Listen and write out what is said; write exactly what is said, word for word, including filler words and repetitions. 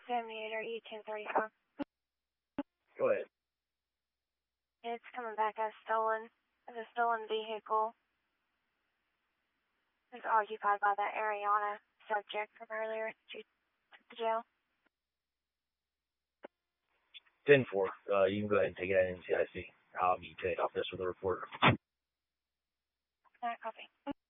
Examinator E ten thirty-five. Go ahead. It's coming back as stolen. As a stolen vehicle. It's occupied by that Ariana subject from earlier that you took to jail. ten four, uh, you can go ahead and take it at N C I C. I'll be taking off this with a report. Alright, copy.